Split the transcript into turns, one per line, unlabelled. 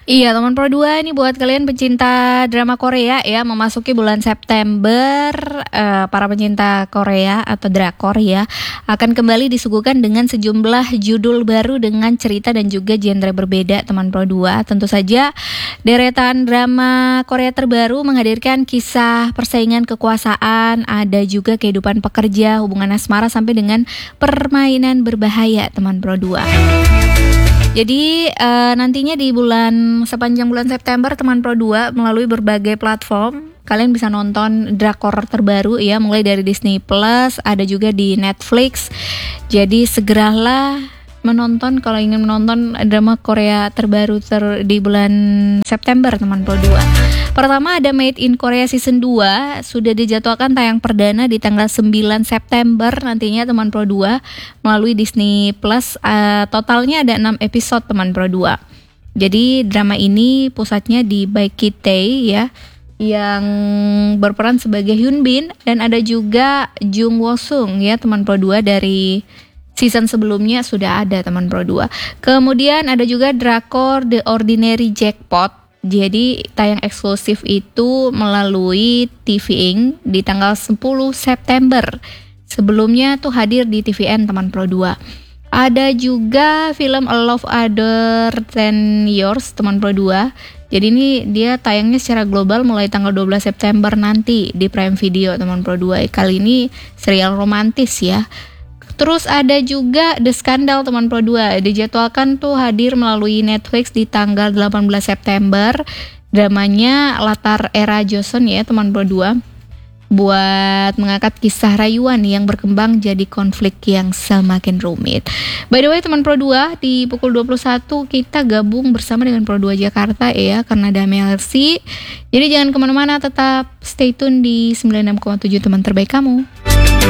Iya, teman Pro 2 ini buat kalian pecinta drama Korea ya, memasuki bulan September, para pencinta Korea atau drakor ya, akan kembali disuguhkan dengan sejumlah judul baru dengan cerita dan juga genre berbeda, teman Pro 2. Tentu saja deretan drama Korea terbaru menghadirkan kisah persaingan kekuasaan, ada juga kehidupan pekerja, hubungan asmara sampai dengan permainan berbahaya, teman Pro 2. Jadi nantinya di sepanjang bulan September teman Pro 2 melalui berbagai platform kalian bisa nonton drakor terbaru ya, mulai dari Disney Plus, ada juga di Netflix. Jadi segeralah menonton kalau ingin menonton drama Korea terbaru di bulan September teman Pro 2. Pertama ada Made in Korea Season 2 sudah dijadwalkan tayang perdana di tanggal 9 September nantinya teman Pro 2 melalui Disney Plus. Totalnya ada 6 episode teman Pro 2. Jadi drama ini pusatnya di Baek Ki-tae ya, yang berperan sebagai Hyun Bin, dan ada juga Jung Wo Sung ya teman Pro 2 dari season sebelumnya sudah ada teman Pro 2. Kemudian ada juga drakor The Ordinary Jackpot. Jadi tayang eksklusif itu melalui TVN di tanggal 10 September. Sebelumnya tuh hadir di TVN teman Pro 2. Ada juga film A Love Other Than Yours teman Pro 2. Jadi ini dia tayangnya secara global mulai tanggal 12 September nanti di Prime Video teman Pro 2. Kali ini serial romantis ya. Terus ada juga The Scandal teman Pro 2, dijadwalkan tuh hadir melalui Netflix di tanggal 18 September. Dramanya latar era Joseon ya teman Pro 2, buat mengangkat kisah rayuan yang berkembang jadi konflik yang semakin rumit. By the way teman Pro 2, di pukul 21 kita gabung bersama dengan Pro 2 Jakarta ya, karena ada MLC. Jadi jangan kemana-mana, tetap stay tune di 96,7 teman terbaik kamu.